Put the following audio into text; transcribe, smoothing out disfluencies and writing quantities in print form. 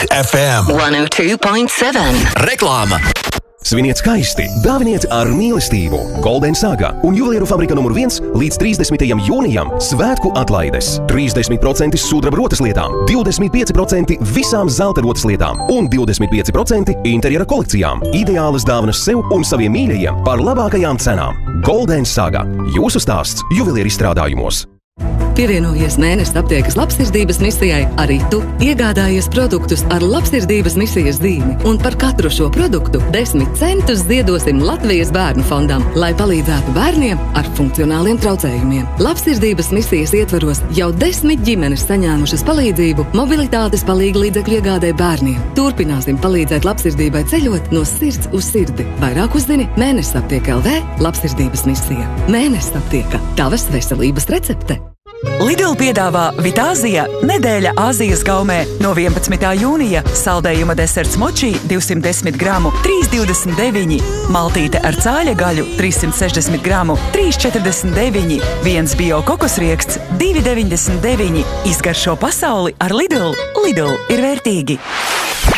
Hit FM 102.7. Reklāma. Sviniet skaisti, dāviniet ar mīlestību. Golden Saga un juvelieru fabrika numur 1 līdz 30. jūnijam svētku atlaides. 30% sudraba rotas lietām, 25% visām zelta rotas lietām un 25% interjera kolekcijām. Ideālas dāvanas sev un saviem mīļajiem par labākajām cenām. Golden Saga. Jūsu stāsts juvelieru izstrādājumos. Pievienojies Mēnesa aptiekas labsirdības misijai arī tu. Iegādājies produktus ar labsirdības misijas zīmi, un par katru šo produktu 10 centus ziedosim Latvijas bērnu fondam, lai palīdzētu bērniem ar funkcionāliem traucējumiem. Labsirdības misijas ietvaros jau 10 ģimenes saņēmušas palīdzību mobilitātes palīglīdzekļu iegādē bērniem. Turpināsim palīdzēt labsirdībai ceļot no sirds uz sirdi. Vairāk uzzini Mēnesa aptieka LV labsirdības misija. Mēnesa aptieka – tavas veselības recepte. Lidl piedāvā Vitāzija nedēļa Āzijas gaumē. No 11. jūnija saldējuma deserts moči 210 gramu 3,29, maltīte ar cāļa gaļu 360 gramu 3,49, viens bio kokosrieksts 2,99. Izgaršo pasauli ar Lidl. Lidl ir vērtīgi!